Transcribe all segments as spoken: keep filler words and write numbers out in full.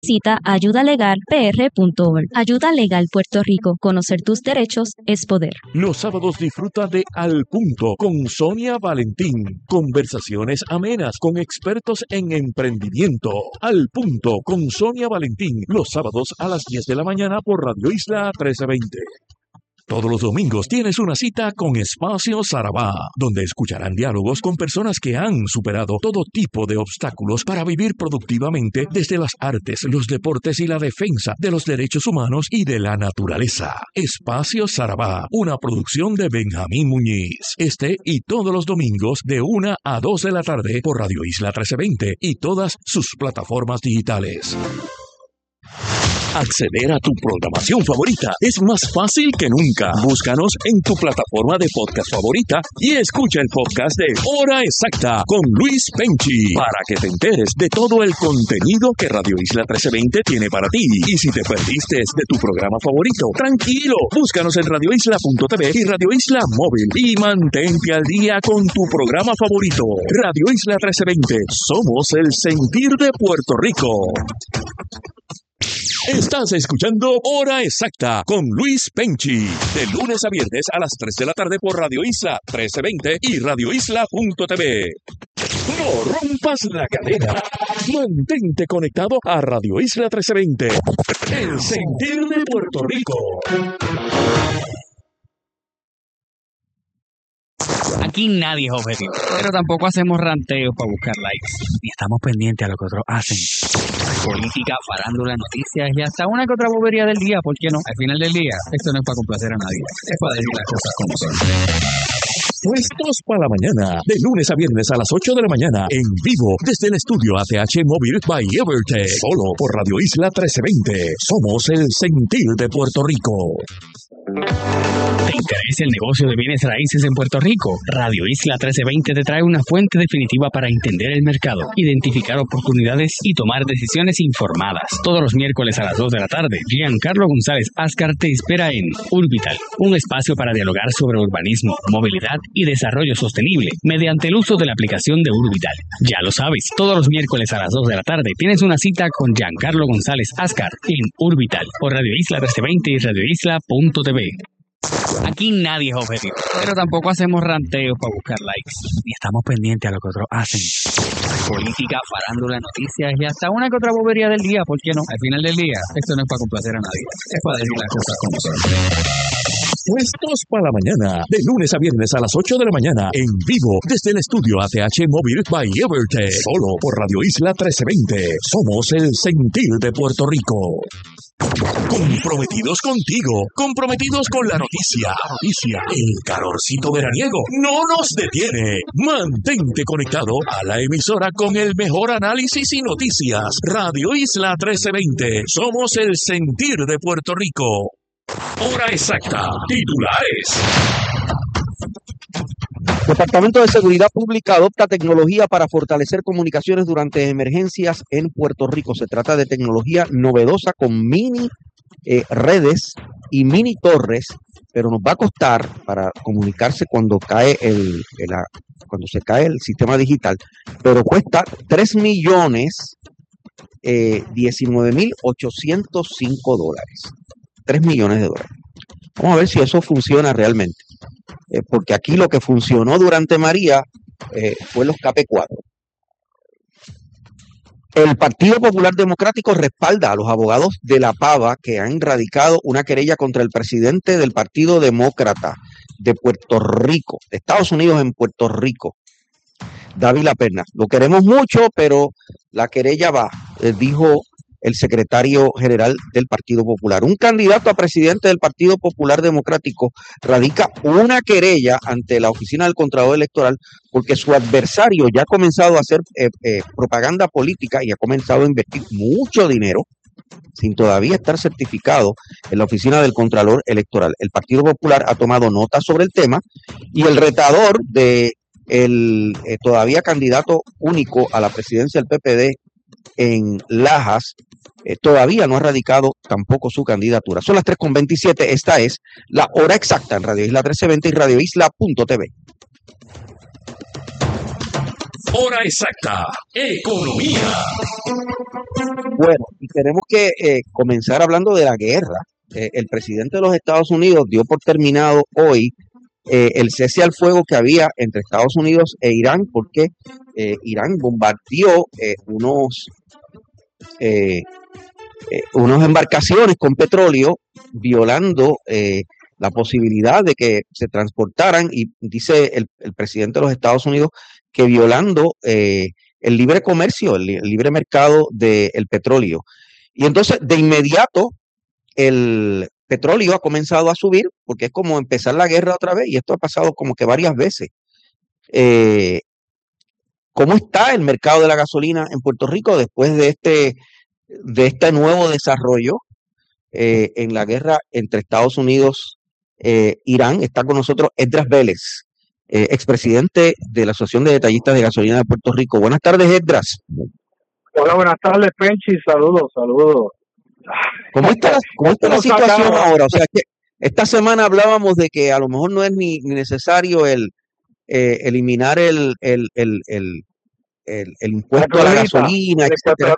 Visita ayuda legal p r punto org. Ayuda Legal Puerto Rico. Conocer tus derechos es poder. Los sábados disfruta de Al Punto con Sonia Valentín. Conversaciones amenas con expertos en emprendimiento. Al Punto con Sonia Valentín. Los sábados a las diez de la mañana por Radio Isla trece veinte. Todos los domingos tienes una cita con Espacio Sarabá, donde escucharán diálogos con personas que han superado todo tipo de obstáculos para vivir productivamente desde las artes, los deportes y la defensa de los derechos humanos y de la naturaleza. Espacio Sarabá, una producción de Benjamín Muñiz. Este y todos los domingos de una a dos de la tarde por Radio Isla trece veinte y todas sus plataformas digitales. Acceder a tu programación favorita es más fácil que nunca. Búscanos en tu plataforma de podcast favorita y escucha el podcast de Hora Exacta con Luis Penchi para que te enteres de todo el contenido que Radio Isla trece veinte tiene para ti. Y si te perdiste de tu programa favorito, tranquilo, búscanos en radio isla punto t v y Radio Isla Móvil y mantente al día con tu programa favorito. Radio Isla trece veinte, somos el sentir de Puerto Rico. Estás escuchando Hora Exacta con Luis Penchi, de lunes a viernes a las tres de la tarde por Radio Isla trece veinte y radio isla punto t v. No rompas la cadena. Mantente conectado a Radio Isla trece veinte, el sentir de Puerto Rico. Aquí nadie es objetivo, pero tampoco hacemos ranteos para buscar likes, ni estamos pendientes a lo que otros hacen. Política, farándula, noticias y hasta una que otra bobería del día, ¿por qué no? Al final del día, esto no es para complacer a nadie, es para decir las cosas como son. Puestos para la mañana, de lunes a viernes a las ocho de la mañana, en vivo, desde el estudio A T H Móvil by Evertech, solo por Radio Isla trece veinte. Somos el sentir de Puerto Rico. ¿Te interesa el negocio de bienes raíces en Puerto Rico? Radio Isla trece veinte te trae una fuente definitiva para entender el mercado, identificar oportunidades y tomar decisiones informadas. Todos los miércoles a las dos de la tarde, Giancarlo González Ascar te espera en Urbital, un espacio para dialogar sobre urbanismo, movilidad y desarrollo sostenible mediante el uso de la aplicación de Urbital. Ya lo sabes, todos los miércoles a las dos de la tarde tienes una cita con Giancarlo González Ascar en Urbital por Radio Isla trece veinte y radio isla punto t v. Aquí nadie es objetivo, pero tampoco hacemos ranteos para buscar likes, ni estamos pendientes a lo que otros hacen. Política, farándula, noticias y hasta una que otra bobería del día, ¿por qué no? Al final del día, esto no es para complacer a nadie, es para decir las cosas como son. Puestos para la mañana, de lunes a viernes a las ocho de la mañana, en vivo, desde el estudio A T H Móvil by Evertech, solo por Radio Isla trece veinte. Somos el sentir de Puerto Rico. Comprometidos contigo, comprometidos con la noticia, noticia, el calorcito veraniego no nos detiene. Mantente conectado a la emisora con el mejor análisis y noticias. Radio Isla trece veinte, somos el sentir de Puerto Rico. Hora exacta, titulares. Departamento de Seguridad Pública adopta tecnología para fortalecer comunicaciones durante emergencias en Puerto Rico. Se trata de tecnología novedosa con mini eh, redes y mini torres, pero nos va a costar para comunicarse cuando cae el, el cuando se cae el sistema digital, pero cuesta tres millones diecinueve mil ochocientos cinco dólares. tres millones de dólares. Vamos a ver si eso funciona realmente. Eh, porque aquí lo que funcionó durante María eh, fue los K P cuatro. El Partido Popular Democrático respalda a los abogados de la Pava que han radicado una querella contra el presidente del Partido Demócrata de Puerto Rico, de Estados Unidos en Puerto Rico, Dávila Perna. Lo queremos mucho, pero la querella va, eh, dijo el secretario general del Partido Popular. Un candidato a presidente del Partido Popular Democrático radica una querella ante la Oficina del Contralor Electoral porque su adversario ya ha comenzado a hacer eh, eh, propaganda política y ha comenzado a invertir mucho dinero sin todavía estar certificado en la Oficina del Contralor Electoral. El Partido Popular ha tomado nota sobre el tema y el retador de el eh, todavía candidato único a la presidencia del P P D en Lajas, eh, todavía no ha radicado tampoco su candidatura. Son las tres con veintisiete, esta es la hora exacta en Radio Isla trece veinte y radio isla punto t v. Hora exacta, economía. Bueno, y tenemos que eh, comenzar hablando de la guerra. Eh, el presidente de los Estados Unidos dio por terminado hoy eh, el cese al fuego que había entre Estados Unidos e Irán, porque eh, Irán bombardeó eh, unos, eh, eh, unas embarcaciones con petróleo, violando eh, la posibilidad de que se transportaran, y dice el, el presidente de los Estados Unidos que violando eh, el libre comercio, el, el libre mercado del petróleo. Y entonces, de inmediato, el petróleo ha comenzado a subir, porque es como empezar la guerra otra vez, y esto ha pasado como que varias veces. Eh, ¿Cómo está el mercado de la gasolina en Puerto Rico después de este, de este nuevo desarrollo eh, en la guerra entre Estados Unidos e Irán? Está con nosotros Esdras Vélez, eh, expresidente de la Asociación de Detallistas de Gasolina de Puerto Rico. Buenas tardes, Esdras. Hola, buenas tardes, Penchi. Saludos, saludos. ¿Cómo está la, cómo está la situación ahora? O sea, que esta semana hablábamos de que a lo mejor no es ni, ni necesario el eh, eliminar el, el, el, el, el, el impuesto a la gasolina, etcétera.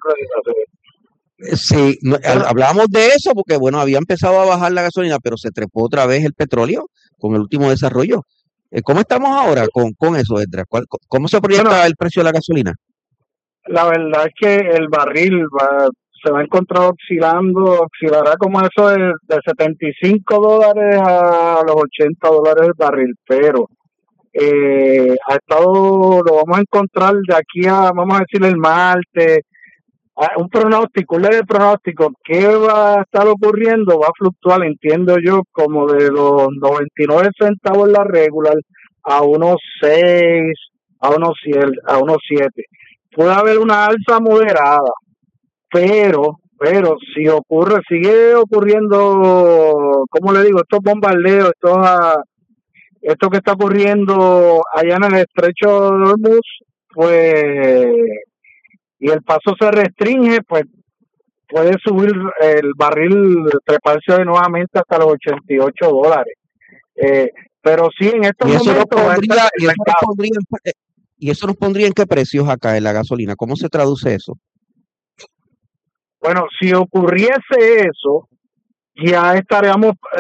Sí, no, hablábamos de eso porque, bueno, había empezado a bajar la gasolina, pero se trepó otra vez el petróleo con el último desarrollo. ¿Cómo estamos ahora con, con eso, Esdras? ¿Cómo se proyecta bueno, el precio de la gasolina? La verdad es que el barril va, se va a encontrar oscilando, oscilará como eso de, de setenta y cinco dólares a los ochenta dólares el barril, pero eh, ha estado, lo vamos a encontrar de aquí a, vamos a decir, el martes, un pronóstico, un leve pronóstico, ¿qué va a estar ocurriendo? Va a fluctuar, entiendo yo, como de los noventa y nueve centavos la regular a unos seis, a unos siete, a unos siete. Puede haber una alza moderada, pero, pero si ocurre, sigue ocurriendo, ¿cómo le digo? Estos bombardeos, estos, uh, esto que está ocurriendo allá en el estrecho de Hormuz, pues, y el paso se restringe, pues puede subir el barril, treparse nuevamente hasta los ochenta y ocho dólares. Eh, pero sí, en estos y eso momentos... Nos pondría, y, eso nos pondría en, ¿Y eso nos pondría en qué precios acá en la gasolina? ¿Cómo se traduce eso? Bueno, si ocurriese eso, ya estaríamos